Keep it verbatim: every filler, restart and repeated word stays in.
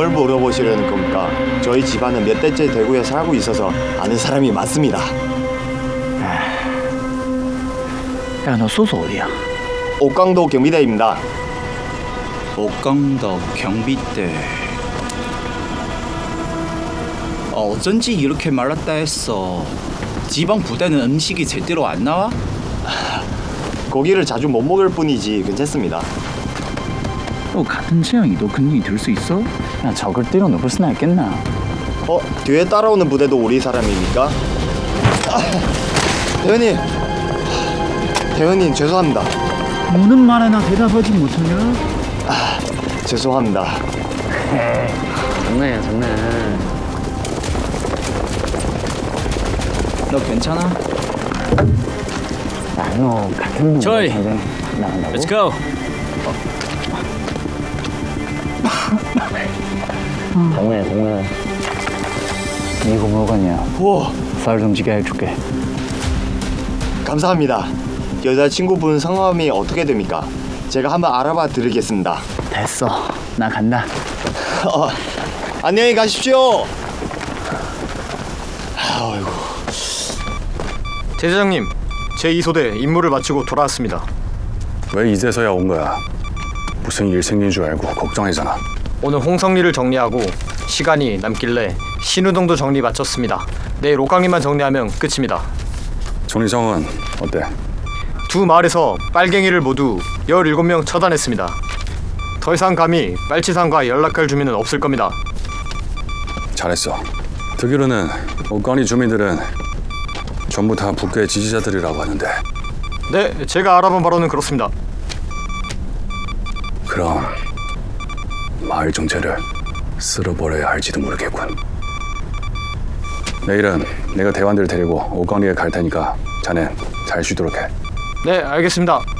뭘 물어보시려는 겁니까? 저희 집안은 몇 대째 대구에 살고 있어서 아는 사람이 많습니다. 야, 너 소속 어디야? 옥강도 경비대입니다. 옥강도 경비대. 어, 어쩐지 이렇게 말랐다 했어. 지방 부대는 음식이 제대로 안 나와? 고기를 자주 못 먹을 뿐이지 괜찮습니다. 너 같은 체형이도 근육이 들 수 있어? 야, 저걸 때려 넣을 수나 있겠나? 어? 뒤에 따라오는 부대도 우리 사람입니까? 아, 대원님! 대원님 죄송합니다. 묻는 말에나 대답하지 못하냐? 아, 죄송합니다. 에이, 장난이야, 장난. 너 괜찮아? 야, 너 같은 놈 저희, 나간다고? Let's go. 장난이야, 장난. 이거 뭐가냐? 우와, 쌀 좀 지게 해줄게. 감사합니다. 여자친구분 성함이 어떻게 됩니까? 제가 한번 알아봐 드리겠습니다. 됐어, 나 간다. 어, 안녕히 가십시오. 아이고. 대대장님, 제이 소대 임무를 마치고 돌아왔습니다. 왜 이제서야 온 거야? 무슨 일 생긴 줄 알고 걱정했잖아. 오늘 홍성리를 정리하고 시간이 남길래 신우동도 정리 마쳤습니다. 내일 옥강리만 정리하면 끝입니다. 정리정은 어때? 두 마을에서 빨갱이를 모두 열일곱 명 처단했습니다. 더 이상 감히 빨치산과 연락할 주민은 없을 겁니다. 잘했어. 듣기로는 옥관리 주민들은 전부 다 북괴 지지자들이라고 하는데. 네, 제가 알아본 바로는 그렇습니다. 그럼 마을 정체를 쓸어버려야 할지도 모르겠군. 내일은 내가 대원들 데리고 옥관리에 갈 테니까 자넨 잘 쉬도록 해. 네, 알겠습니다.